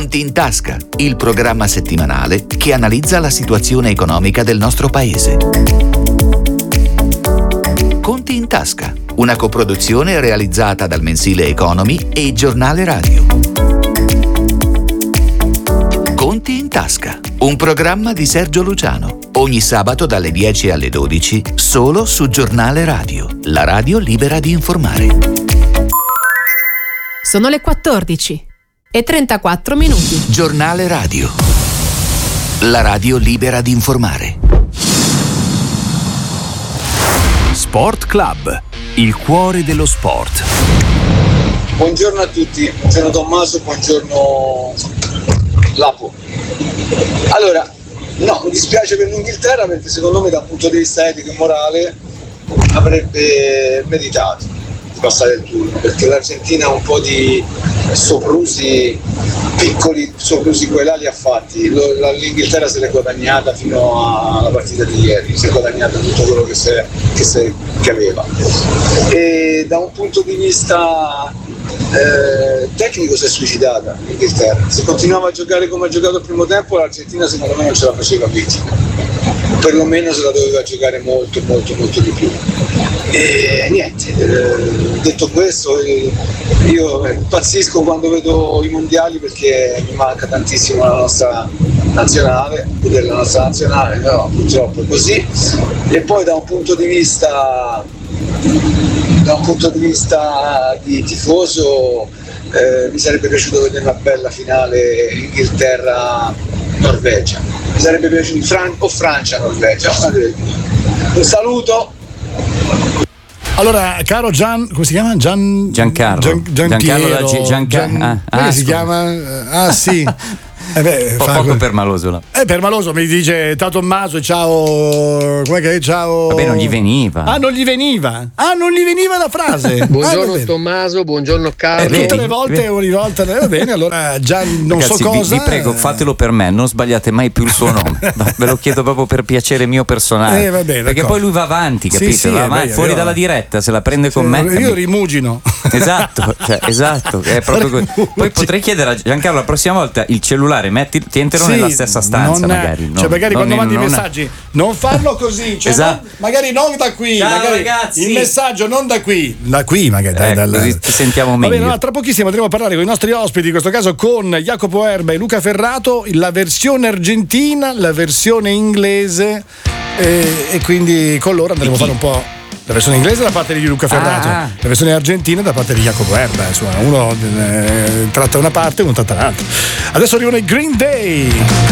Conti in tasca, il programma settimanale che analizza la situazione economica del nostro paese. Conti in tasca, una coproduzione realizzata dal mensile Economy e il giornale radio. Conti in tasca, un programma di Sergio Luciano, ogni sabato dalle 10 alle 12, solo su Giornale Radio, la radio libera di informare. Sono le 14:34 minuti. Giornale Radio, la radio libera di informare. Sport Club, il cuore dello sport. Buongiorno a tutti, buongiorno Tommaso, buongiorno Lapo. Allora, no, mi dispiace per l'Inghilterra perché secondo me dal punto di vista etico e morale avrebbe meritato di passare il turno, perché l'Argentina un po' di soprusi, piccoli soprusi quei là li ha fatti. L'Inghilterra se l'è guadagnata fino alla partita di ieri, si è guadagnata tutto quello che aveva. E da un punto di vista tecnico si è suicidata l'Inghilterra. Se continuava a giocare come ha giocato il primo tempo, l'Argentina secondo me non ce la faceva vincere, perlomeno se la doveva giocare molto di più. E niente, detto questo, io impazzisco quando vedo i mondiali perché mi manca tantissimo la nostra nazionale, vedere la nostra nazionale, però purtroppo è così. E poi da un punto di vista di tifoso mi sarebbe piaciuto vedere una bella finale Inghilterra-Norvegia, mi sarebbe piaciuto Francia-Norvegia. Un saluto. Allora, caro come si chiama? Giancarlo. Come si chiama? Sì. Poco permaloso. Permaloso mi dice ciao Tommaso, ciao. Com'è che ciao? Vabbè, non gli veniva. Non gli veniva la frase. Buongiorno Tommaso, buongiorno Carlo. Tutte le volte ogni volta. Va bene, allora già non Ragazzi, so cosa. Vi prego, fatelo per me, non sbagliate mai più il suo nome. Ve lo chiedo proprio per piacere mio personale. Va bene, perché poi lui va avanti, capite? Sì, va avanti, fuori dalla diretta, se la prende con me. Io rimugino. Esatto, è proprio così. Poi potrei chiedere a Giancarlo la prossima volta il cellulare, tientelo nella stessa stanza, magari. Magari quando mandi i messaggi, non farlo così, esatto. Magari non da qui. Ciao, magari ragazzi. Il messaggio non da qui. Da qui, magari. Così ci sentiamo meglio. Va bene, tra pochissimo andremo a parlare con i nostri ospiti, in questo caso con Jacopo Erba e Luca Ferrato, la versione argentina, la versione inglese, e quindi con loro andremo a fare un po'. La versione inglese da parte di Luca Ferrato, la versione argentina da parte di Jacopo Erba. Insomma, uno tratta una parte e uno tratta l'altra. Adesso arrivano i Green Day.